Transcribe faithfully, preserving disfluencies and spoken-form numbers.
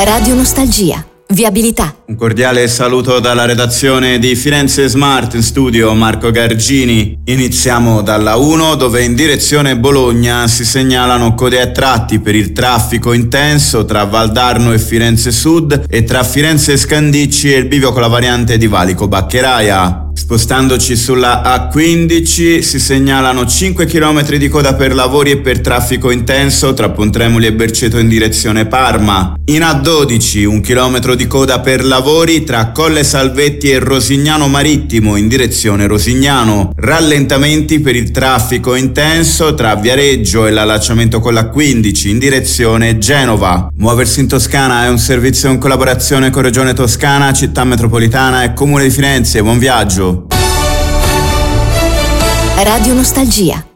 Radio Nostalgia. Viabilità. Un cordiale saluto dalla redazione di Firenze Smart, in studio Marco Gargini. Iniziamo dalla uno, dove in direzione Bologna si segnalano code a tratti per il traffico intenso tra Valdarno e Firenze Sud e tra Firenze Scandicci e il bivio con la variante di Valico Baccheraia. Spostandoci sulla A quindici si segnalano cinque chilometri di coda per lavori e per traffico intenso tra Pontremoli e Berceto in direzione Parma. In A dodici un chilometro di coda per lavori tra Colle Salvetti e Rosignano Marittimo in direzione Rosignano. Rallentamenti per il traffico intenso tra Viareggio e l'allacciamento con la quindici in direzione Genova. Muoversi in Toscana è un servizio in collaborazione con Regione Toscana, Città Metropolitana e Comune di Firenze. Buon viaggio. Radio Nostalgia.